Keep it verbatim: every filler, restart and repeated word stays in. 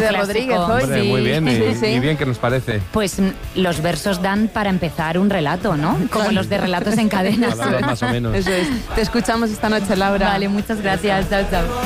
de clásico. Rodríguez hoy. Hombre, Sí. muy bien, y, Sí, sí. y bien que nos parece. Pues mm, los versos dan para empezar un relato, ¿no? Como los de relatos en cadena. Palabras más o menos. Eso es. Te escuchamos esta noche, Laura. Vale, muchas gracias. Chao, chao.